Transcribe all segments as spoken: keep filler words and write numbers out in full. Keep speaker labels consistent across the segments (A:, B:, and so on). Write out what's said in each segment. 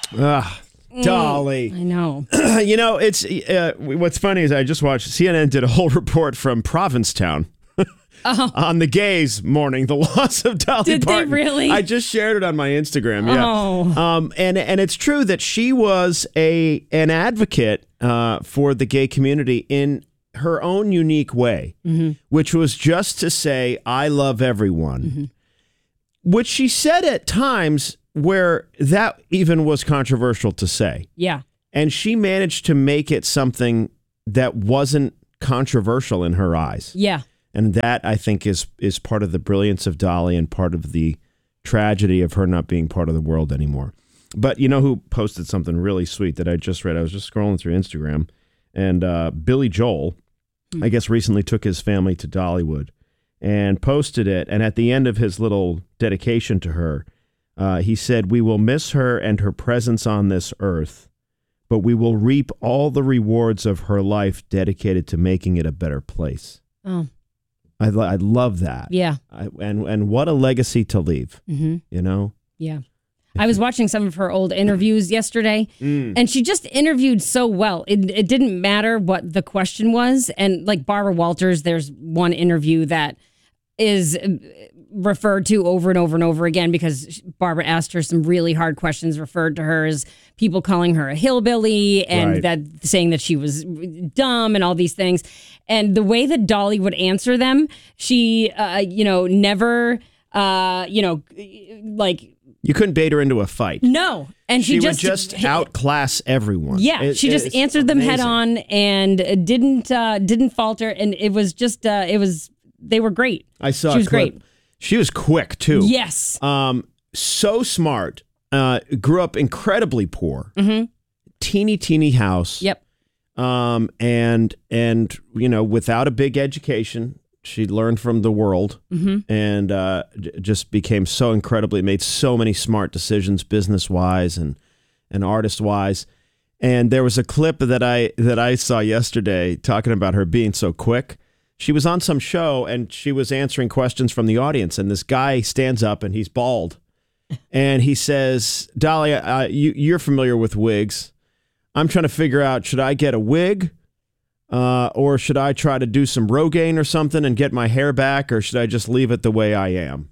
A: Ah, Dolly.
B: I know.
A: You know, it's uh, what's funny is I just watched C N N did a whole report from Provincetown. Oh. On the gays mourning the loss of Dolly
B: Did
A: Parton.
B: they really?
A: I just shared it on my Instagram. Yeah.
B: Oh.
A: Um, and and it's true that she was a an advocate uh, for the gay community in her own unique way, mm-hmm. which was just to say, I love everyone, mm-hmm. which she said at times where that even was controversial to say.
B: Yeah.
A: And she managed to make it something that wasn't controversial in her eyes.
B: Yeah.
A: And that, I think, is is part of the brilliance of Dolly and part of the tragedy of her not being part of the world anymore. But you know who posted something really sweet that I just read? I was just scrolling through Instagram, and uh, Billy Joel, mm. I guess, recently took his family to Dollywood and posted it. And at the end of his little dedication to her, uh, he said, "We will miss her and her presence on this earth, but we will reap all the rewards of her life dedicated to making it a better place."
B: Oh.
A: I, I love that.
B: Yeah.
A: I, and and what a legacy to leave,
B: mm-hmm.
A: you know?
B: Yeah. I was watching some of her old interviews yesterday, mm. and she just interviewed so well. It, it didn't matter what the question was. And like Barbara Walters, there's one interview that is referred to over and over and over again because Barbara asked her some really hard questions, referred to her as people calling her a hillbilly and
A: right.
B: that saying that she was dumb and all these things. And the way that Dolly would answer them, she, uh, you know, never, uh, you know, like...
A: You couldn't bait her into a fight.
B: No. And she,
A: she
B: just...
A: would just outclass everyone.
B: Yeah.
A: It,
B: she just answered them
A: amazing.
B: head on and didn't uh, didn't falter. And it was just, uh, it was, they were great.
A: I saw
B: She was
A: a clip.
B: great.
A: She was quick, too.
B: Yes.
A: Um, so smart. Uh, grew up incredibly poor.
B: Mm-hmm.
A: Teeny, teeny house.
B: Yep.
A: Um, and, and you know, without a big education, she learned from the world
B: mm-hmm.
A: and uh, j- just became so incredibly, made so many smart decisions business-wise and, and artist-wise. And there was a clip that I that I saw yesterday talking about her being so quick. She was on some show and she was answering questions from the audience. And this guy stands up and he's bald. And he says, Dolly, uh, you, you're familiar with wigs. I'm trying to figure out, should I get a wig uh, or should I try to do some Rogaine or something and get my hair back, or should I just leave it the way I am?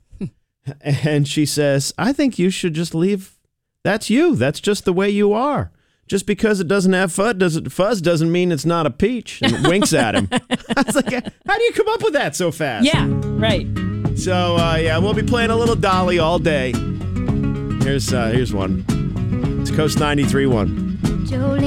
A: And she says, I think you should just leave. That's you. That's just the way you are. Just because it doesn't have fuzz doesn't, fuzz doesn't mean it's not a peach. And winks at him. I was like, how do you come up with that so fast?
B: Yeah, right.
A: So, uh, yeah, we'll be playing a little Dolly all day. Here's uh, here's one. It's Coast ninety-three point one.